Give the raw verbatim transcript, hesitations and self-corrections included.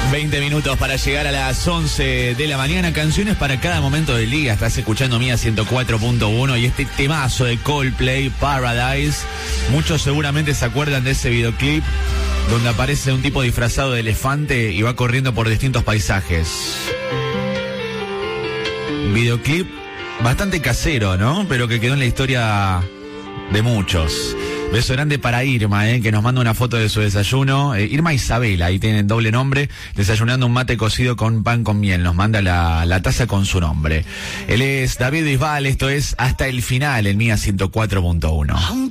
veinte minutos para llegar a las once de la mañana. Canciones para cada momento del día. Estás escuchando Mía ciento cuatro punto uno y este temazo de Coldplay, Paradise. Muchos seguramente se acuerdan de ese videoclip donde aparece un tipo disfrazado de elefante y va corriendo por distintos paisajes. Videoclip bastante casero, ¿no? Pero que quedó en la historia de muchos. Beso grande para Irma, eh, que nos manda una foto de su desayuno. Eh, Irma Isabela, ahí tienen doble nombre, desayunando un mate cocido con pan con miel. Nos manda la, la taza con su nombre. Él es David Bisbal, esto es Hasta el Final en Mía ciento cuatro punto uno.